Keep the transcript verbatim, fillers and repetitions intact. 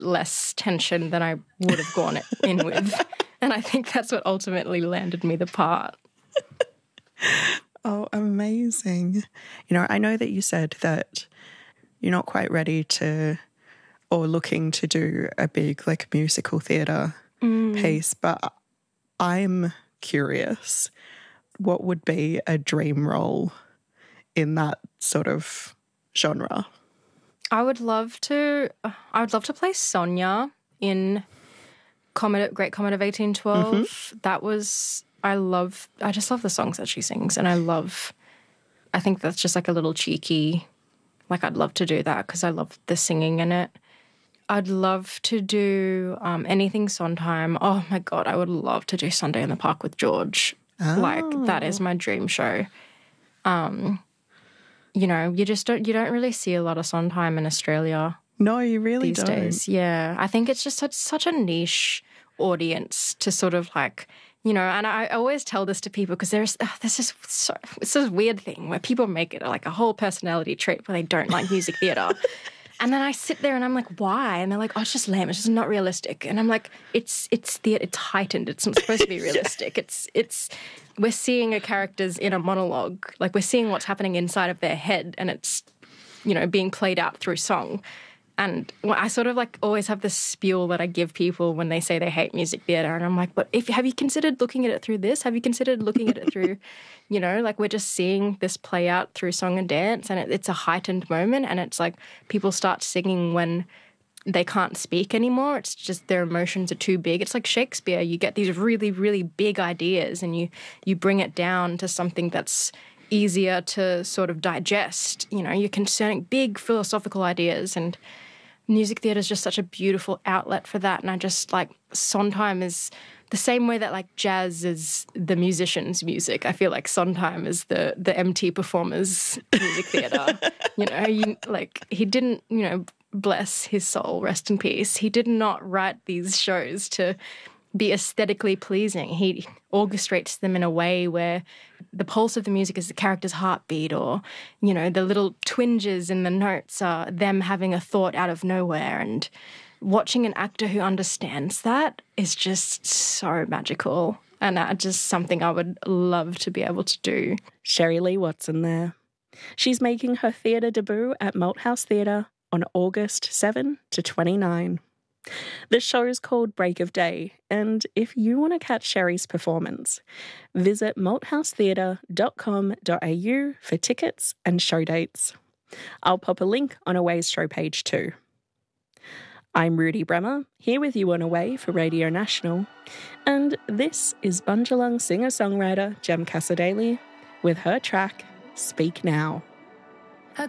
less tension than I would have gone in with. And I think that's what ultimately landed me the part. Oh, amazing. You know, I know that you said that you're not quite ready to or looking to do a big like musical theatre mm. piece, but I'm curious, what would be a dream role in that sort of genre? I would love to I would love to play Sonia in Comet, Great Comet of eighteen twelve. Mm-hmm. That was I love I just love the songs that she sings, and I love I think that's just like a little cheeky, like I'd love to do that because I love the singing in it. I'd love to do um, anything Sondheim. Oh, my God, I would love to do Sunday in the Park with George. Oh. Like, that is my dream show. Um, you know, you just don't, you don't really see a lot of Sondheim in Australia. No, you really these don't. days. Yeah, I think it's just such, such a niche audience to sort of like, you know, and I always tell this to people because there's oh, there's this so, it's this weird thing where people make it like a whole personality trait where they don't like music theatre. And then I sit there and I'm like, why? And they're like, oh, it's just lame. It's just not realistic. And I'm like, it's it's the it's heightened. It's not supposed to be realistic. yeah. It's it's we're seeing a character's inner monologue. Like we're seeing what's happening inside of their head, and it's, you know, being played out through song. And I sort of like always have this spiel that I give people when they say they hate music theatre. And I'm like, but if have you considered looking at it through this? Have you considered looking at it through, you know, like we're just seeing this play out through song and dance, and it, it's a heightened moment. And it's like people start singing when they can't speak anymore. It's just their emotions are too big. It's like Shakespeare. You get these really, really big ideas and you you bring it down to something that's easier to sort of digest. You know, you're concerning big philosophical ideas, and music theatre is just such a beautiful outlet for that. And I just like Sondheim is the same way that like jazz is the musician's music. I feel like Sondheim is the the M T performer's music theatre. you know, you, like he didn't, you know, bless his soul, rest in peace. He did not write these shows to be aesthetically pleasing. He orchestrates them in a way where the pulse of the music is the character's heartbeat, or, you know, the little twinges in the notes are them having a thought out of nowhere. And watching an actor who understands that is just so magical, and uh, just something I would love to be able to do. Sherry Lee Watson there. She's making her theatre debut at Malthouse Theatre on August seventh to twenty-ninth. The show is called Break of Day, and if you want to catch Sherry's performance, visit malthouse theatre dot com dot a u for tickets and show dates. I'll pop a link on Away's show page too. I'm Rudy Bremer, here with you on Away for Radio National, and this is Bundjalung singer-songwriter Jem Cassar-Daley with her track, Speak Now.